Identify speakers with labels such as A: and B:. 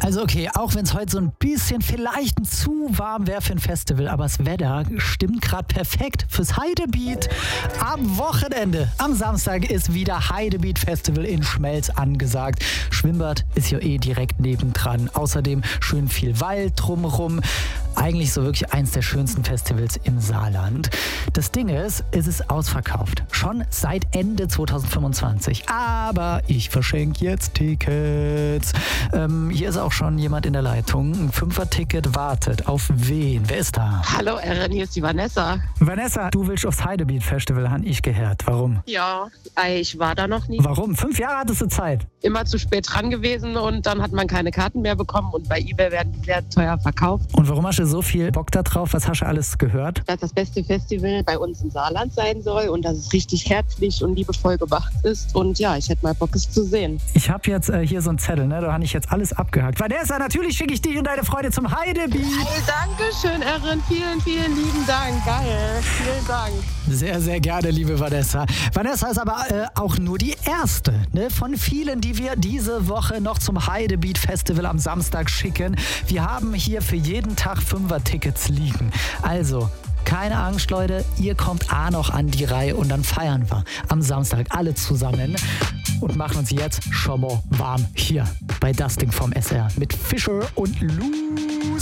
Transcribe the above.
A: Also okay, auch wenn es heute so ein bisschen vielleicht zu warm wäre für ein Festival, aber das Wetter stimmt gerade perfekt fürs Heidebeat. Am Wochenende, am Samstag ist wieder Heidebeat Festival in Schmelz angesagt. Schwimmbad ist ja direkt nebendran. Außerdem schön viel Wald drumherum. Eigentlich so wirklich eins der schönsten Festivals im Saarland. Das Ding ist, es ist ausverkauft. Schon seit Ende 2025. Aber ich verschenke jetzt Tickets. Hier ist auch schon jemand in der Leitung. Ein 5er-Ticket wartet. Auf wen? Wer ist da?
B: Hallo Erin, hier ist die Vanessa.
A: Vanessa, du willst aufs Heidebeat Festival, han ich gehört. Warum?
B: Ja, ich war da noch nie.
A: Warum? 5 Jahre hattest du Zeit.
B: Immer zu spät dran gewesen und dann hat man keine Karten mehr bekommen und bei eBay werden die sehr teuer verkauft.
A: Und warum hast du so viel Bock da drauf? Was hast du alles gehört?
B: Dass das beste Festival bei uns im Saarland sein soll und dass es richtig herzlich und liebevoll gemacht ist. Und ja, ich hätte mal Bock, es zu sehen.
A: Ich habe jetzt hier so einen Zettel, ne? Da habe ich jetzt alles abgehakt. Vanessa, natürlich schicke ich dich und deine Freunde zum Heidebeat.
B: Hey, Dankeschön, Erin. Vielen, vielen lieben Dank. Geil. Vielen Dank.
A: Sehr, sehr gerne, liebe Vanessa. Vanessa ist aber auch nur die erste, ne, von vielen, die wir diese Woche noch zum Heidebeat Festival am Samstag schicken. Wir haben hier für jeden Tag 5er-Tickets liegen. Also, keine Angst, Leute, ihr kommt noch an die Reihe und dann feiern wir am Samstag alle zusammen und machen uns jetzt schon mal warm hier bei Das Ding vom SR mit Fischer und Lou.